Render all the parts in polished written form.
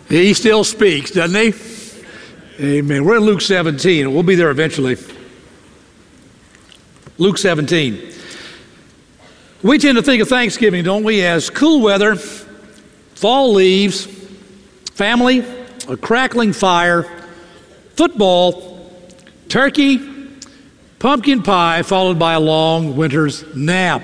He still speaks, doesn't he? Amen. We're in Luke 17. We'll be there eventually. Luke 17. We tend to think of Thanksgiving, don't we, as cool weather, fall leaves, family, a crackling fire, football, turkey, pumpkin pie, followed by a long winter's nap.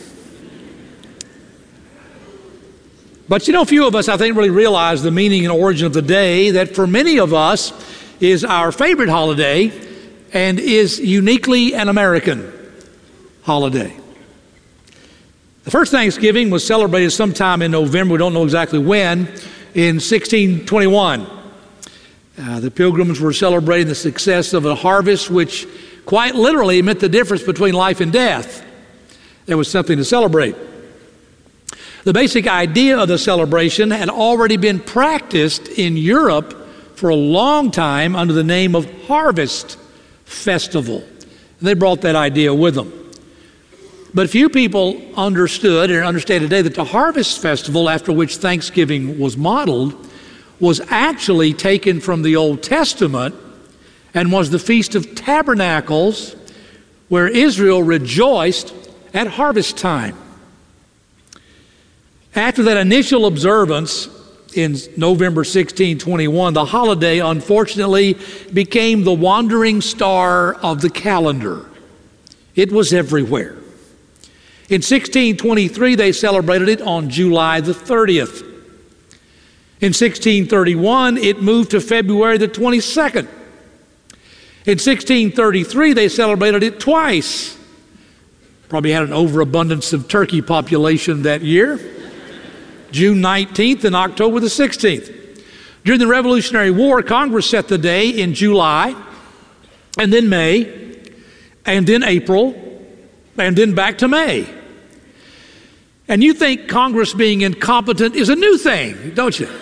But you know, few of us, I think, really realize the meaning and origin of the day that for many of us is our favorite holiday and is uniquely an American holiday. The first Thanksgiving was celebrated sometime in November, we don't know exactly when, in 1621. The Pilgrims were celebrating the success of a harvest which quite literally meant the difference between life and death. There was something to celebrate. The basic idea of the celebration had already been practiced in Europe for a long time under the name of Harvest Festival. And they brought that idea with them. But few people understood and understand today that the Harvest Festival, after which Thanksgiving was modeled, was actually taken from the Old Testament and was the Feast of Tabernacles, where Israel rejoiced at harvest time. After that initial observance in November 1621, the holiday unfortunately became the wandering star of the calendar. It was everywhere. In 1623, they celebrated it on July the 30th. In 1631, it moved to February the 22nd. In 1633, they celebrated it twice. Probably had an overabundance of turkey population that year. June 19th and October the 16th. During the Revolutionary War, Congress set the day in July, and then May, and then April, and then back to May. And you think Congress being incompetent is a new thing, don't you?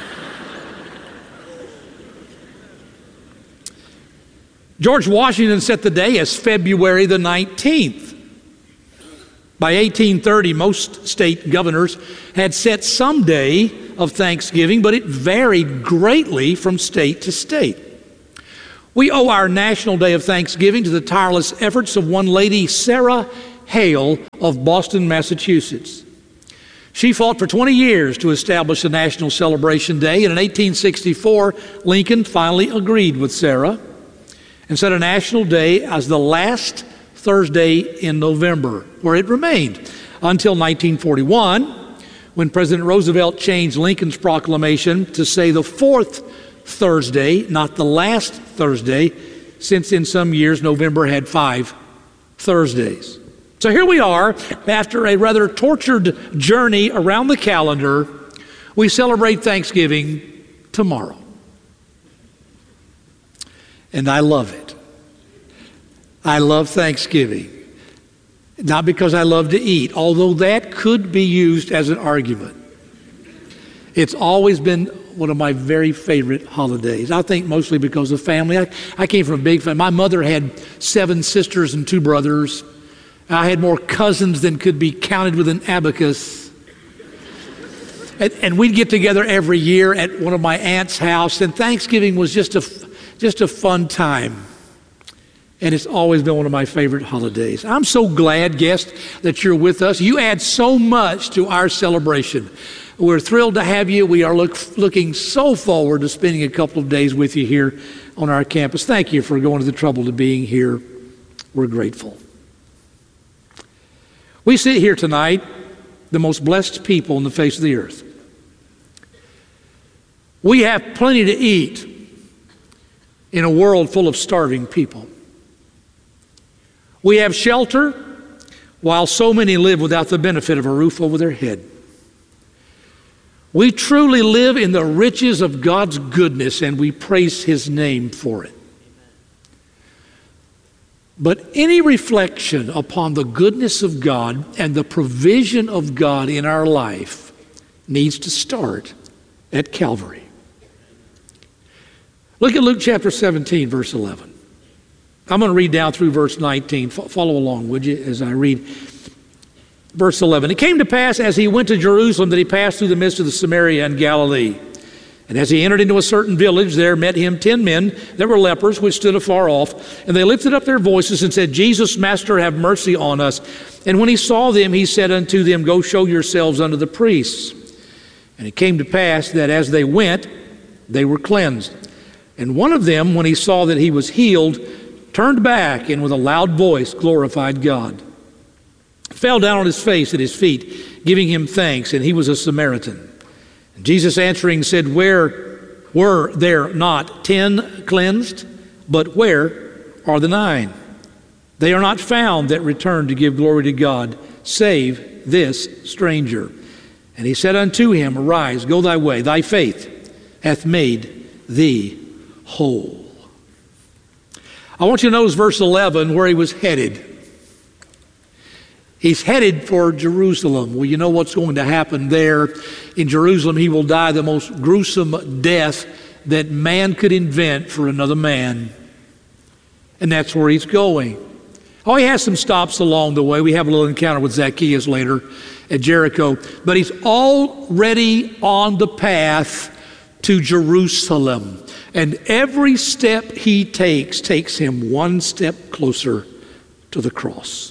George Washington set the day as February the 19th. By 1830, most state governors had set some day of Thanksgiving, but it varied greatly from state to state. We owe our National Day of Thanksgiving to the tireless efforts of one lady, Sarah Hale of Boston, Massachusetts. She fought for 20 years to establish a national celebration day, and in 1864, Lincoln finally agreed with Sarah and set a national day as the last Thursday in November, where it remained until 1941, when President Roosevelt changed Lincoln's proclamation to say the fourth Thursday, not the last Thursday, since in some years November had 5 Thursdays. So here we are, after a rather tortured journey around the calendar. We celebrate Thanksgiving tomorrow. And I love it. I love Thanksgiving. Not because I love to eat, although that could be used as an argument. It's always been one of my very favorite holidays. I think mostly because of family. I came from a big family. My mother had 7 sisters and 2 brothers. I had more cousins than could be counted with an abacus. And we'd get together every year at one of my aunt's house, and Thanksgiving was just a fun time. And it's always been one of my favorite holidays. I'm so glad, guests, that you're with us. You add so much to our celebration. We're thrilled to have you. We are looking so forward to spending a couple of days with you here on our campus. Thank you for going to the trouble of being here. We're grateful. We sit here tonight, the most blessed people on the face of the earth. We have plenty to eat in a world full of starving people. We have shelter while so many live without the benefit of a roof over their head. We truly live in the riches of God's goodness, and we praise His name for it. But any reflection upon the goodness of God and the provision of God in our life needs to start at Calvary. Look at Luke chapter 17, verse 11. I'm going to read down through verse 19. Follow along, would you, as I read verse 11. It came to pass as he went to Jerusalem that he passed through the midst of the Samaria and Galilee. And as he entered into a certain village, there met him 10 men that were lepers, which stood afar off. And they lifted up their voices and said, Jesus, Master, have mercy on us. And when he saw them, he said unto them, Go show yourselves unto the priests. And it came to pass that as they went, they were cleansed. And one of them, when he saw that he was healed, turned back and with a loud voice glorified God. Fell down on his face at his feet, giving him thanks, and he was a Samaritan. And Jesus answering said, Where were there not 10 cleansed? But where are the 9? They are not found that returned to give glory to God, save this stranger. And he said unto him, Arise, go thy way, thy faith hath made thee whole. I want you to notice verse 11 where he was headed. He's headed for Jerusalem. Well, you know what's going to happen there. In Jerusalem, he will die the most gruesome death that man could invent for another man. And that's where he's going. Oh, he has some stops along the way. We have a little encounter with Zacchaeus later at Jericho. But he's already on the path to Jerusalem. And every step he takes him one step closer to the cross.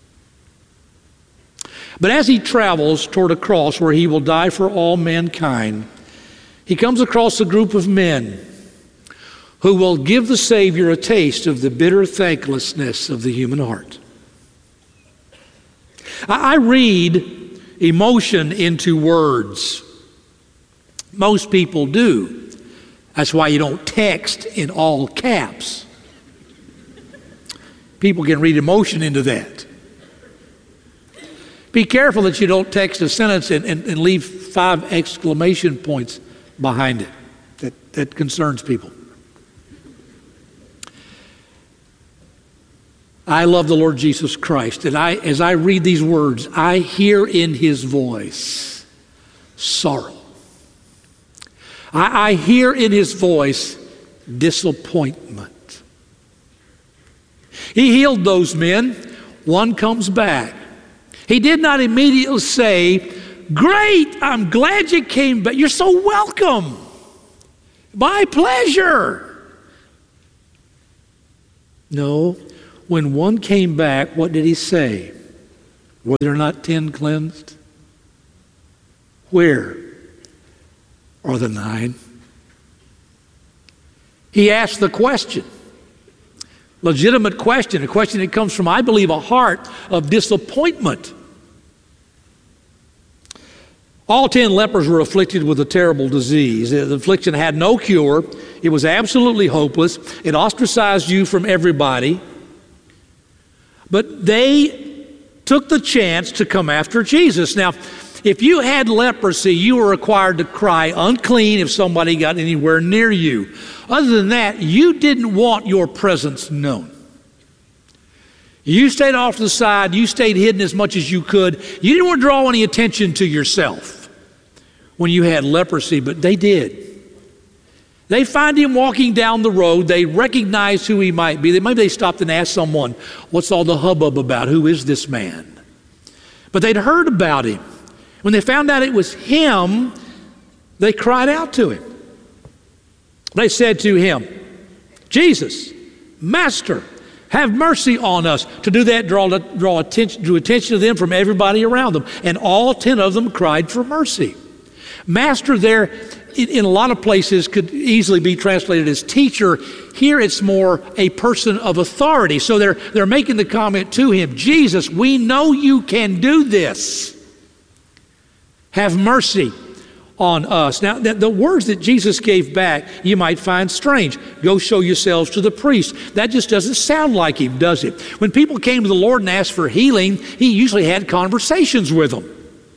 But as he travels toward a cross where he will die for all mankind, he comes across a group of men who will give the Savior a taste of the bitter thanklessness of the human heart. I read emotion into words. Most people do. That's why you don't text in all caps. People can read emotion into that. Be careful that you don't text a sentence and leave 5 exclamation points behind it. That concerns people. I love the Lord Jesus Christ, and as I read these words, I hear in his voice sorrow. I hear in his voice disappointment. He healed those men. One comes back. He did not immediately say, Great, I'm glad you came back. You're so welcome. My pleasure. No, when one came back, what did he say? Were there not 10 cleansed? Where are the 9? He asked the question. Legitimate question, a question that comes from, I believe, a heart of disappointment. All 10 lepers were afflicted with a terrible disease. The affliction had no cure. It was absolutely hopeless. It ostracized you from everybody. But they took the chance to come after Jesus. Now, if you had leprosy, you were required to cry unclean if somebody got anywhere near you. Other than that, you didn't want your presence known. You stayed off to the side. You stayed hidden as much as you could. You didn't want to draw any attention to yourself when you had leprosy, but they did. They find him walking down the road. They recognize who he might be. Maybe they stopped and asked someone, what's all the hubbub about? Who is this man? But they'd heard about him. When they found out it was him, they cried out to him. They said to him, Jesus, Master, have mercy on us. To do that, drew attention to them from everybody around them. And all 10 of them cried for mercy. Master there, in a lot of places, could easily be translated as teacher. Here it's more a person of authority. So they're making the comment to him, Jesus, we know you can do this. Have mercy on us. Now, the words that Jesus gave back, you might find strange. Go show yourselves to the priest. That just doesn't sound like him, does it? When people came to the Lord and asked for healing, he usually had conversations with them.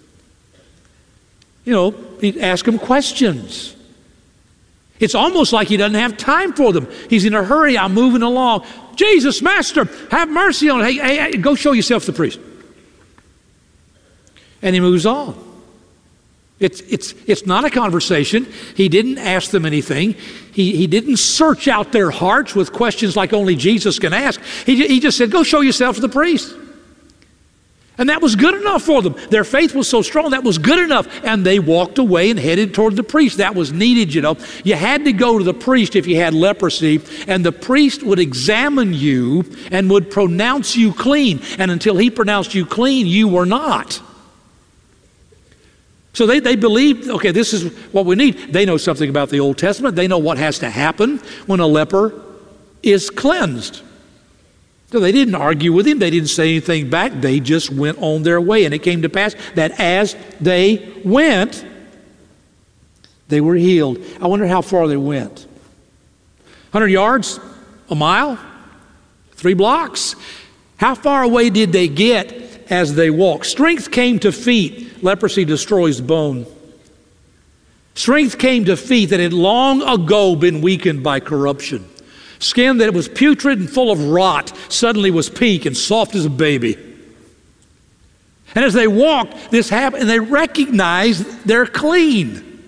You know, he'd ask them questions. It's almost like he doesn't have time for them. He's in a hurry. I'm moving along. Jesus, Master, have mercy on us. Hey, go show yourself to the priest. And he moves on. It's not a conversation. He didn't ask them anything. He didn't search out their hearts with questions like only Jesus can ask. He just said, go show yourself to the priest. And that was good enough for them. Their faith was so strong, that was good enough. And they walked away and headed toward the priest. That was needed, you know. You had to go to the priest if you had leprosy, and the priest would examine you and would pronounce you clean. And until he pronounced you clean, you were not. So they believed, okay, this is what we need. They know something about the Old Testament. They know what has to happen when a leper is cleansed. So they didn't argue with him. They didn't say anything back. They just went on their way. And it came to pass that as they went, they were healed. I wonder how far they went. 100 yards? A mile? 3 blocks? How far away did they get as they walked? Strength came to feet. Leprosy destroys bone. Strength came to feet that had long ago been weakened by corruption. Skin that was putrid and full of rot suddenly was pink and soft as a baby. And as they walked, this happened, and they recognized they're clean.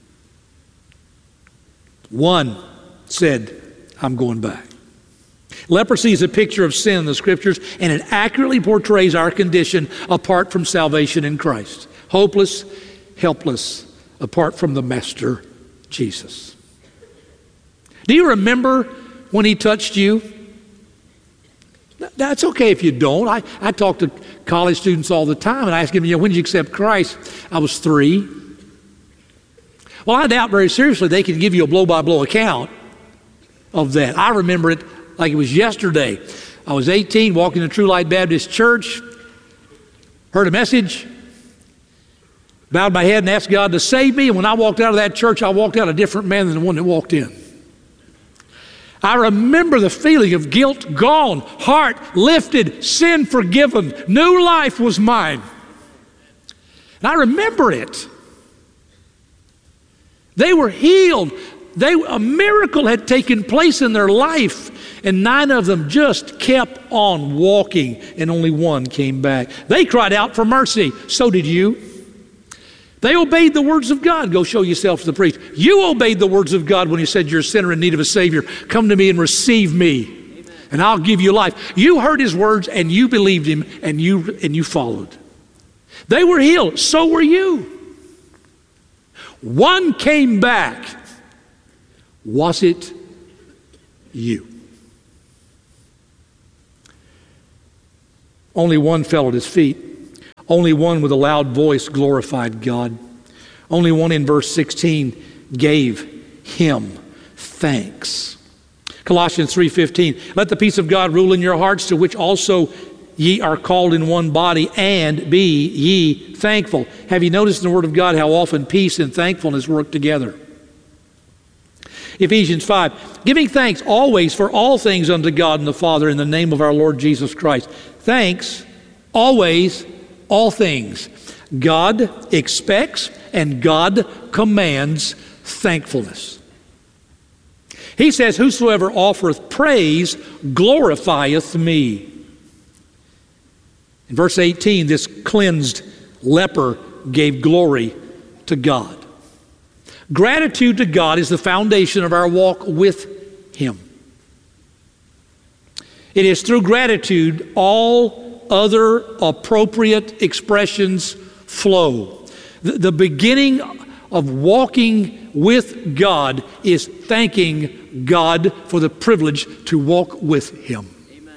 One said, I'm going back. Leprosy is a picture of sin in the Scriptures, and it accurately portrays our condition apart from salvation in Christ. Hopeless, helpless, apart from the Master, Jesus. Do you remember when he touched you? That's okay if you don't. I talk to college students all the time, and I ask them, when did you accept Christ? I was 3. Well, I doubt very seriously they can give you a blow-by-blow account of that. I remember it like it was yesterday. I was 18, walking to True Light Baptist Church, heard a message, bowed my head and asked God to save me, and when I walked out of that church, I walked out a different man than the one that walked in. I remember the feeling of guilt gone, heart lifted, sin forgiven, new life was mine. And I remember it. They were healed. A miracle had taken place in their life, and 9 of them just kept on walking, and only 1 came back. They cried out for mercy. So did you. They obeyed the words of God. Go show yourself to the priest. You obeyed the words of God when he said you're a sinner in need of a Savior. Come to me and receive me, amen, and I'll give you life. You heard his words and you believed him and you followed. They were healed. So were you. 1 came back. Was it you? Only 1 fell at his feet. Only 1 with a loud voice glorified God. Only 1 in verse 16 gave him thanks. Colossians 3:15, let the peace of God rule in your hearts, to which also ye are called in one body, and be ye thankful. Have you noticed in the Word of God how often peace and thankfulness work together? Ephesians 5, giving thanks always for all things unto God and the Father in the name of our Lord Jesus Christ. Thanks always, all things. God expects and God commands thankfulness. He says, whosoever offereth praise glorifieth me. In verse 18, this cleansed leper gave glory to God. Gratitude to God is the foundation of our walk with him. It is through gratitude all other appropriate expressions flow. The beginning of walking with God is thanking God for the privilege to walk with him. Amen.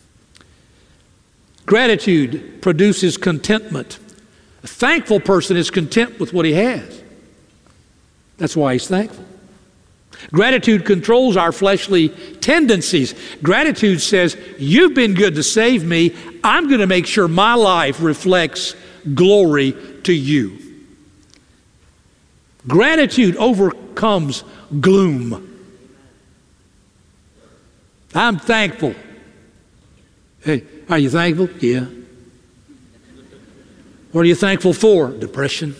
Gratitude produces contentment. A thankful person is content with what he has. That's why he's thankful. Gratitude controls our fleshly tendencies. Gratitude says, you've been good to save me. I'm going to make sure my life reflects glory to you. Gratitude overcomes gloom. I'm thankful. Hey, are you thankful? Yeah. What are you thankful for? Depression.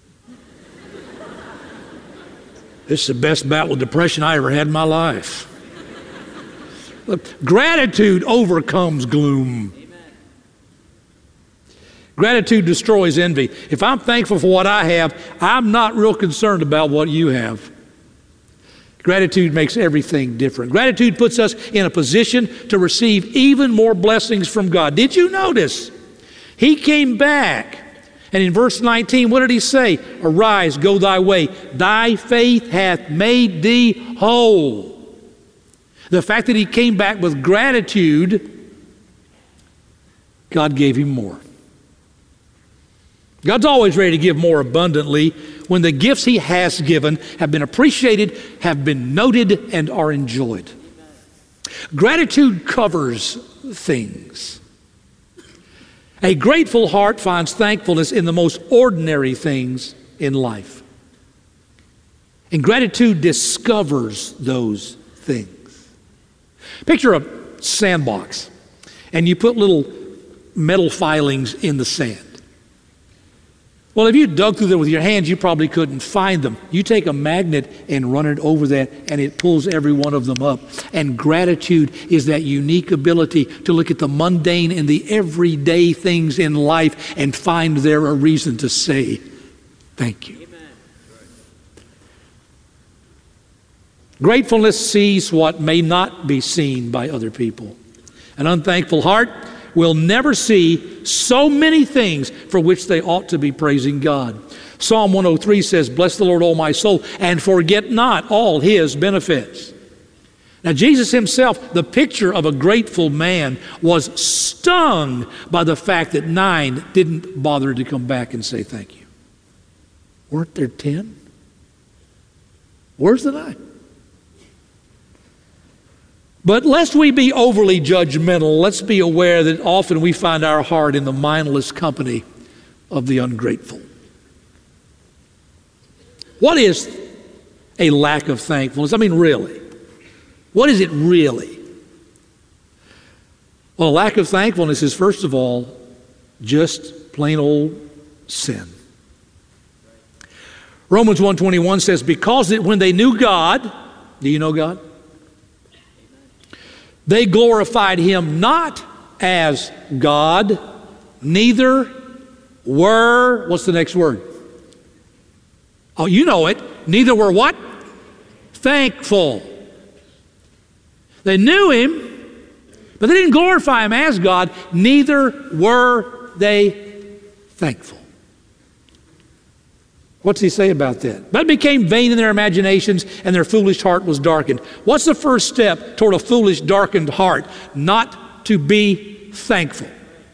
This is the best bout with depression I ever had in my life. Look, gratitude overcomes gloom. Amen. Gratitude destroys envy. If I'm thankful for what I have, I'm not real concerned about what you have. Gratitude makes everything different. Gratitude puts us in a position to receive even more blessings from God. Did you notice He came back. And in verse 19, what did he say? Arise, go thy way. Thy faith hath made thee whole. The fact that he came back with gratitude, God gave him more. God's always ready to give more abundantly when the gifts he has given have been appreciated, have been noted, and are enjoyed. Gratitude covers things. A grateful heart finds thankfulness in the most ordinary things in life. And gratitude discovers those things. Picture a sandbox, and you put little metal filings in the sand. Well, if you dug through there with your hands, you probably couldn't find them. You take a magnet and run it over that, and it pulls every one of them up. And gratitude is that unique ability to look at the mundane and the everyday things in life and find there a reason to say, thank you. Amen. Gratefulness sees what may not be seen by other people. An unthankful heart will never see so many things for which they ought to be praising God. Psalm 103 says, bless the Lord, O my soul, and forget not all his benefits. Now, Jesus himself, the picture of a grateful man, was stung by the fact that 9 didn't bother to come back and say thank you. Weren't there 10? Where's the 9? But lest we be overly judgmental, let's be aware that often we find our heart in the mindless company of the ungrateful. What is a lack of thankfulness? I mean, really. What is it really? Well, a lack of thankfulness is, first of all, just plain old sin. Romans 1:21 says, because when they knew God, do you know God? They glorified him not as God, neither were, what's the next word? Oh, you know it. Neither were what? Thankful. They knew him, but they didn't glorify him as God, neither were they thankful. What's he say about that? But it became vain in their imaginations, and their foolish heart was darkened. What's the first step toward a foolish, darkened heart? Not to be thankful.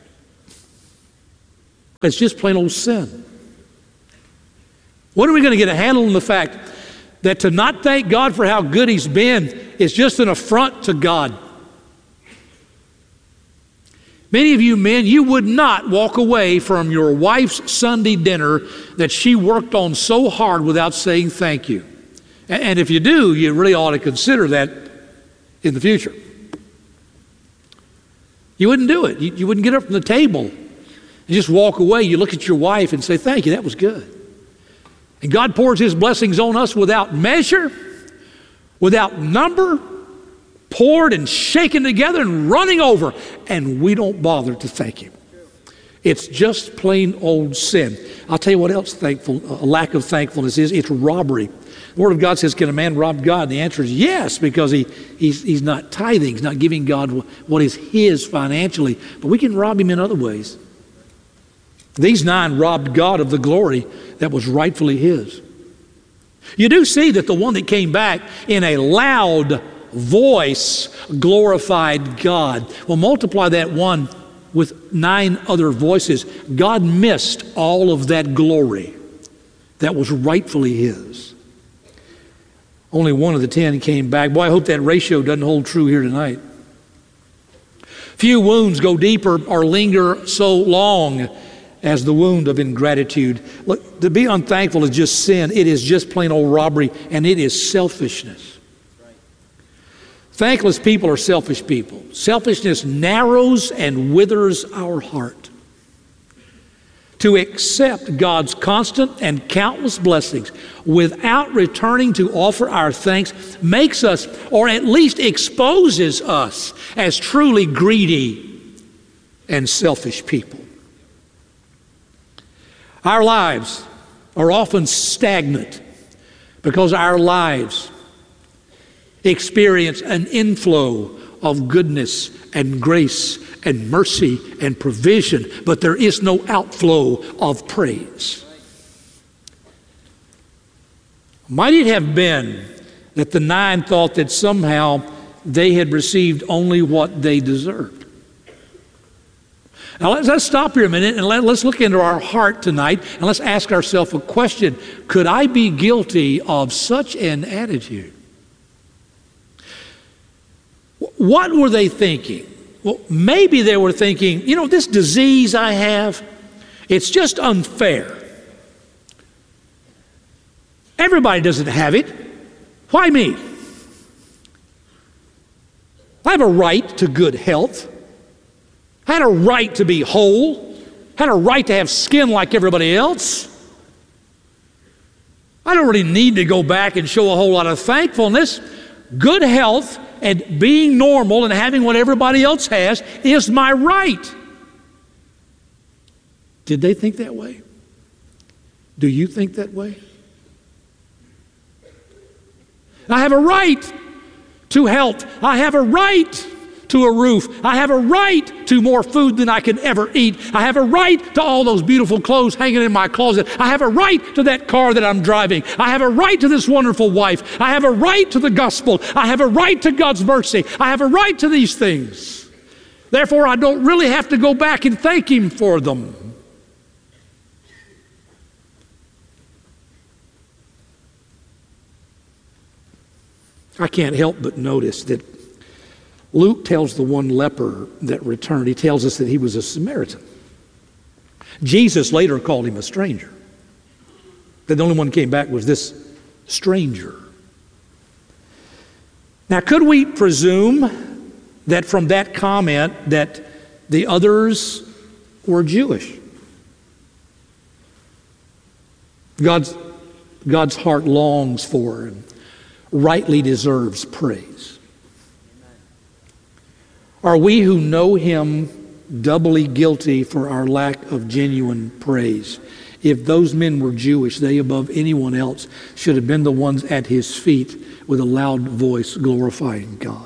It's just plain old sin. When are we going to get a handle on the fact that to not thank God for how good he's been is just an affront to God? Many of you men, you would not walk away from your wife's Sunday dinner that she worked on so hard without saying thank you. And if you do, you really ought to consider that in the future. You wouldn't do it. You wouldn't get up from the table and just walk away. You look at your wife and say, thank you, that was good. And God pours his blessings on us without measure, without number, poured and shaken together and running over, and we don't bother to thank him. It's just plain old sin. I'll tell you what else a lack of thankfulness is. It's robbery. The Word of God says, can a man rob God? And the answer is yes, because he's not tithing. He's not giving God what is his financially. But we can rob him in other ways. These 9 robbed God of the glory that was rightfully his. You do see that the one that came back in a loud voice glorified God. Well, multiply that one with 9 other voices. God missed all of that glory that was rightfully his. Only one of the 10 came back. Boy, I hope that ratio doesn't hold true here tonight. Few wounds go deeper or linger so long as the wound of ingratitude. Look, to be unthankful is just sin. It is just plain old robbery, and it is selfishness. Thankless people are selfish people. Selfishness narrows and withers our heart. To accept God's constant and countless blessings without returning to offer our thanks makes us, or at least exposes us, as truly greedy and selfish people. Our lives are often stagnant because our lives experience an inflow of goodness and grace and mercy and provision, but there is no outflow of praise. Might it have been that the 9 thought that somehow they had received only what they deserved? Now let's stop here a minute and let's look into our heart tonight and let's ask ourselves a question. Could I be guilty of such an attitude? What were they thinking? Well, maybe they were thinking, this disease I have, it's just unfair. Everybody doesn't have it. Why me? I have a right to good health. I had a right to be whole. I had a right to have skin like everybody else. I don't really need to go back and show a whole lot of thankfulness. Good health and being normal and having what everybody else has is my right. Did they think that way? Do you think that way? I have a right to health. I have a right to a roof. I have a right to more food than I can ever eat. I have a right to all those beautiful clothes hanging in my closet. I have a right to that car that I'm driving. I have a right to this wonderful wife. I have a right to the gospel. I have a right to God's mercy. I have a right to these things. Therefore, I don't really have to go back and thank Him for them. I can't help but notice that Luke tells the one leper that returned, he tells us that he was a Samaritan. Jesus later called him a stranger. That the only one who came back was this stranger. Now, could we presume that from that comment that the others were Jewish? God's heart longs for and rightly deserves praise. Are we who know Him doubly guilty for our lack of genuine praise? If those men were Jewish, they above anyone else should have been the ones at His feet with a loud voice glorifying God.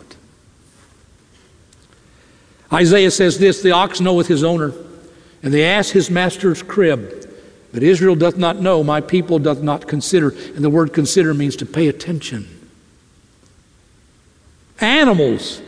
Isaiah says this, "The ox knoweth his owner, and the ass his master's crib. But Israel doth not know, my people doth not consider." And the word consider means to pay attention. Animals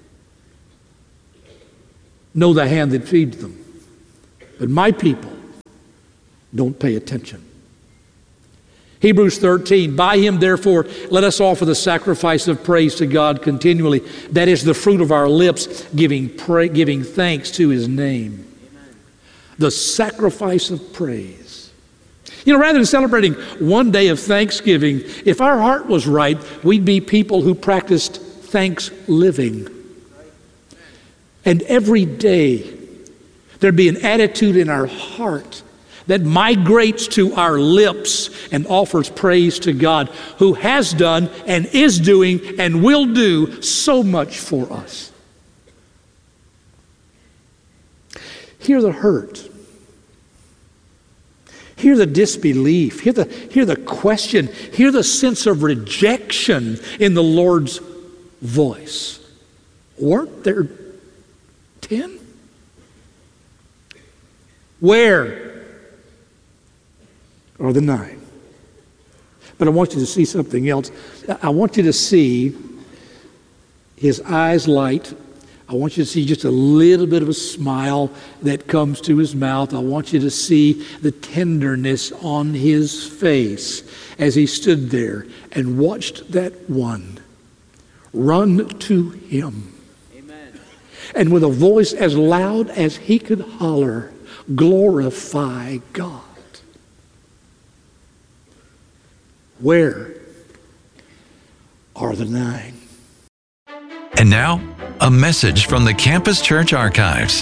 know the hand that feeds them, but my people don't pay attention. Hebrews 13, "By Him therefore let us offer the sacrifice of praise to God continually. That is the fruit of our lips, giving thanks to His name." Amen. The sacrifice of praise. Rather than celebrating one day of Thanksgiving, if our heart was right, we'd be people who practiced thanks living. And every day there'd be an attitude in our heart that migrates to our lips and offers praise to God, who has done and is doing and will do so much for us. Hear the hurt. Hear the disbelief. Hear the question. Hear the sense of rejection in the Lord's voice. Weren't there 10? Where are the 9? But I want you to see something else. I want you to see His eyes light. I want you to see just a little bit of a smile that comes to His mouth. I want you to see the tenderness on His face as He stood there and watched that one run to Him. Amen. And with a voice as loud as he could holler, glorify God. Where are the 9? And now, a message from the Campus Church Archives.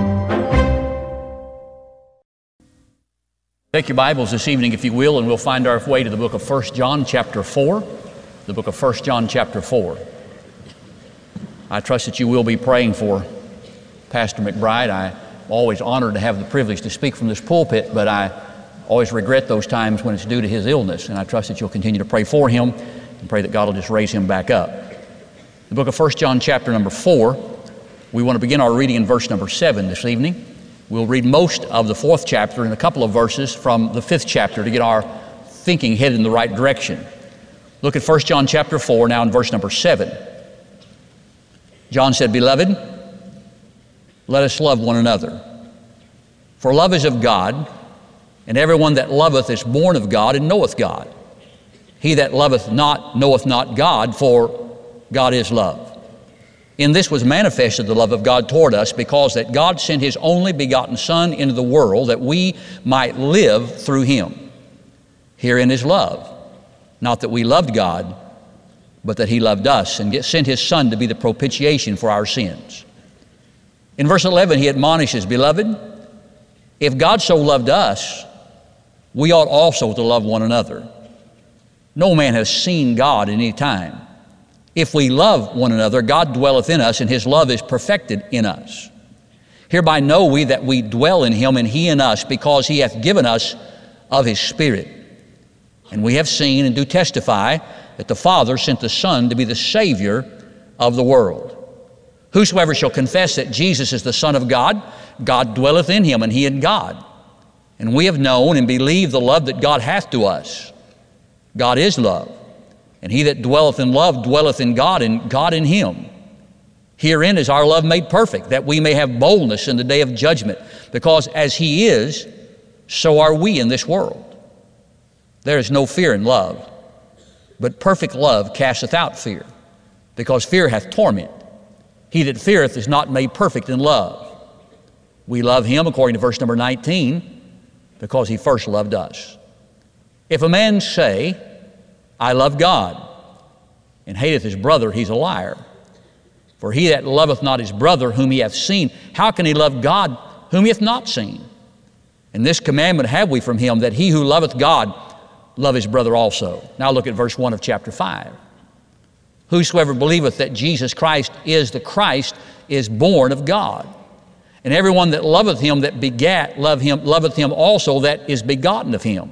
Take your Bibles this evening, if you will, and we'll find our way to the book of 1 John chapter 4. The book of 1 John chapter 4. I trust that you will be praying for Pastor McBride. I'm always honored to have the privilege to speak from this pulpit, but I always regret those times when it's due to his illness, and I trust that you'll continue to pray for him and pray that God will just raise him back up. The book of 1 John chapter number 4, we want to begin our reading in verse number 7 this evening. We'll read most of the 4th chapter and a couple of verses from the 5th chapter to get our thinking headed in the right direction. Look at 1 John chapter 4 now in verse number 7. John said, "Beloved, let us love one another. For love is of God, and everyone that loveth is born of God and knoweth God. He that loveth not knoweth not God, for God is love. In this was manifested the love of God toward us, because that God sent His only begotten Son into the world that we might live through Him. Herein is love, not that we loved God, but that He loved us and sent His Son to be the propitiation for our sins." In verse 11 he admonishes, "Beloved, if God so loved us, we ought also to love one another. No man has seen God at any time. If we love one another, God dwelleth in us, and His love is perfected in us. Hereby know we that we dwell in Him, and He in us, because He hath given us of His Spirit. And we have seen and do testify that the Father sent the Son to be the Savior of the world. Whosoever shall confess that Jesus is the Son of God, God dwelleth in him, and he in God. And we have known and believed the love that God hath to us. God is love, and he that dwelleth in love dwelleth in God, and God in him. Herein is our love made perfect, that we may have boldness in the day of judgment, because as He is, so are we in this world. There is no fear in love, but perfect love casteth out fear, because fear hath torment. He that feareth is not made perfect in love. We love Him, according to verse number 19, because He first loved us. If a man say, I love God, and hateth his brother, he's a liar. For he that loveth not his brother whom he hath seen, how can he love God whom he hath not seen? And this commandment have we from Him, that he who loveth God love his brother also. Now look at verse 1 of chapter 5. Whosoever believeth that Jesus Christ is the Christ is born of God. And everyone that loveth Him that begat loveth Him also that is begotten of Him.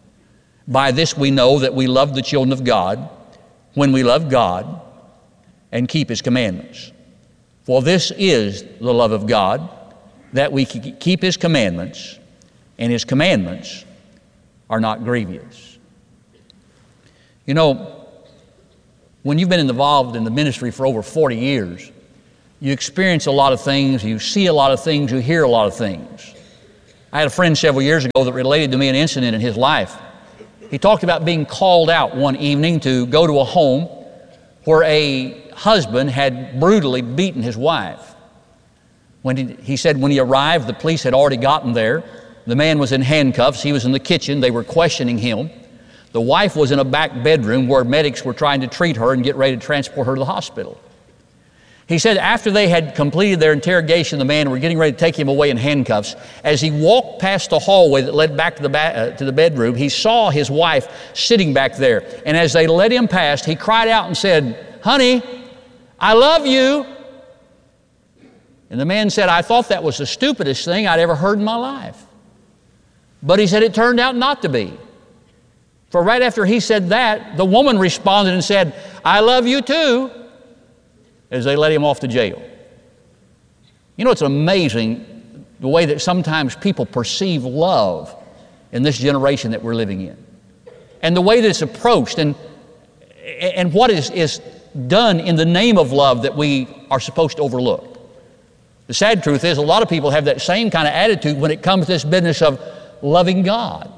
By this we know that we love the children of God, when we love God and keep His commandments. For this is the love of God, that we keep His commandments, and His commandments are not grievous. You know, when you've been involved in the ministry for over 40 years, you experience a lot of things, you see a lot of things, you hear a lot of things. I had a friend several years ago that related to me an incident in his life. He talked about being called out one evening to go to a home where a husband had brutally beaten his wife. He said when he arrived, the police had already gotten there. The man was in handcuffs. He was in the kitchen. They were questioning him. The wife was in a back bedroom where medics were trying to treat her and get ready to transport her to the hospital. He said after they had completed their interrogation, the man were getting ready to take him away in handcuffs. As he walked past the hallway that led back to the bedroom, he saw his wife sitting back there. And as they led him past, he cried out and said, "Honey, I love you." And the man said, "I thought that was the stupidest thing I'd ever heard in my life." But he said it turned out not to be. For right after he said that, the woman responded and said, "I love you too," as they let him off to jail. You know, it's amazing the way that sometimes people perceive love in this generation that we're living in, and the way that it's approached, and what is done in the name of love that we are supposed to overlook. The sad truth is a lot of people have that same kind of attitude when it comes to this business of loving God.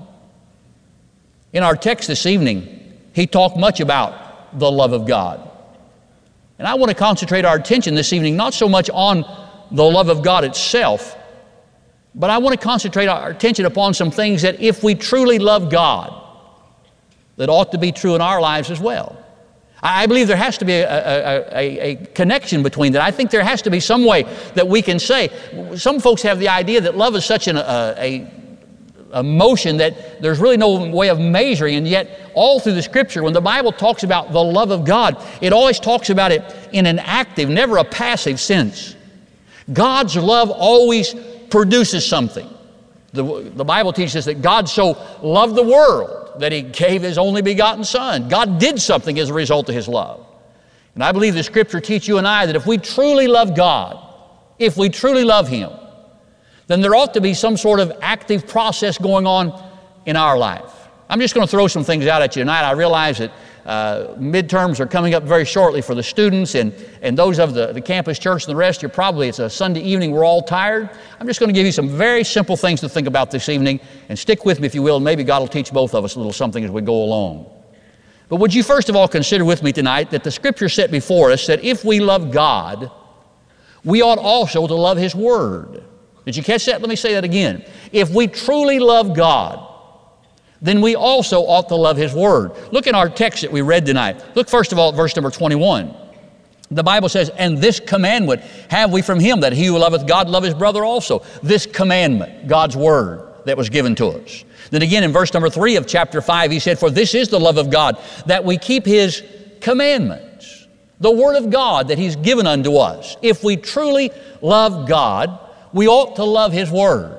In our text this evening, he talked much about the love of God. And I want to concentrate our attention this evening not so much on the love of God itself, but I want to concentrate our attention upon some things that if we truly love God, that ought to be true in our lives as well. I believe there has to be a connection between that. I think there has to be some way that we can say, some folks have the idea that love is such a emotion that there's really no way of measuring, and yet all through the Scripture, when the Bible talks about the love of God, it always talks about it in an active, never a passive sense. God's love always produces something. The Bible teaches us that God so loved the world that He gave His only begotten Son. God did something as a result of His love. And I believe the Scripture teaches you and I that if we truly love God, if we truly love Him, then there ought to be some sort of active process going on in our life. I'm just going to throw some things out at you tonight. I realize that midterms are coming up very shortly for the students and those of the campus church and the rest. It's a Sunday evening, we're all tired. I'm just going to give you some very simple things to think about this evening, and stick with me if you will, and maybe God will teach both of us a little something as we go along. But would you first of all consider with me tonight that the Scripture set before us that if we love God, we ought also to love His Word. Did you catch that? Let me say that again. If we truly love God, then we also ought to love His Word. Look in our text that we read tonight. Look first of all at verse number 21. The Bible says, "And this commandment have we from Him, that he who loveth God love his brother also." This commandment, God's Word that was given to us. Then again in verse number 3 of chapter 5, He said, "For this is the love of God, that we keep His commandments." The Word of God that He's given unto us. If we truly love God, we ought to love His Word.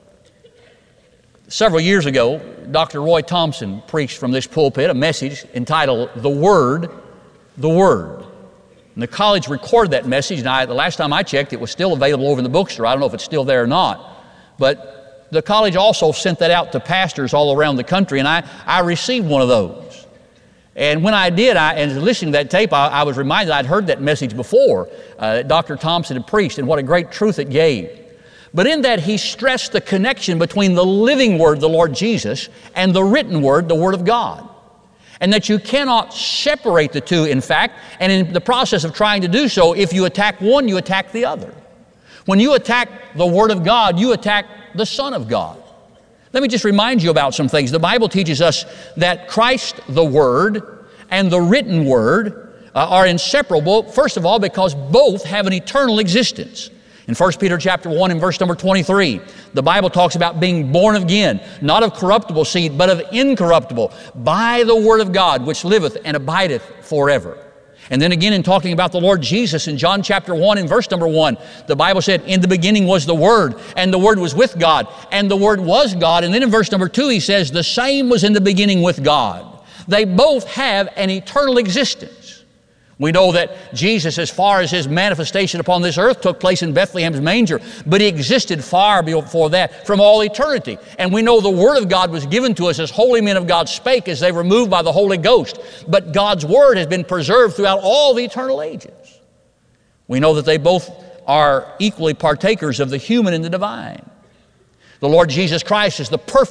Several years ago, Dr. Roy Thompson preached from this pulpit a message entitled, "The Word, the Word." And the college recorded that message, and the last time I checked, it was still available over in the bookstore. I don't know if it's still there or not. But the college also sent that out to pastors all around the country, and I received one of those. And when I did, and listening to that tape, I was reminded I'd heard that message before that Dr. Thompson had preached, and what a great truth it gave. But in that, he stressed the connection between the living Word, the Lord Jesus, and the written Word, the Word of God. And that you cannot separate the two, in fact, and in the process of trying to do so, if you attack one, you attack the other. When you attack the Word of God, you attack the Son of God. Let me just remind you about some things. The Bible teaches us that Christ, the Word, and the written Word are inseparable, first of all, because both have an eternal existence. In 1 Peter chapter 1 and verse number 23, the Bible talks about being born again, not of corruptible seed, but of incorruptible, by the Word of God, which liveth and abideth forever. And then again in talking about the Lord Jesus in John chapter 1 and verse number 1, the Bible said, "In the beginning was the Word, and the Word was with God, and the Word was God." And then in verse number 2 He says, "The same was in the beginning with God." They both have an eternal existence. We know that Jesus, as far as His manifestation upon this earth, took place in Bethlehem's manger, but He existed far before that, from all eternity. And we know the Word of God was given to us as holy men of God spake, as they were moved by the Holy Ghost. But God's Word has been preserved throughout all the eternal ages. We know that they both are equally partakers of the human and the divine. The Lord Jesus Christ is the perfect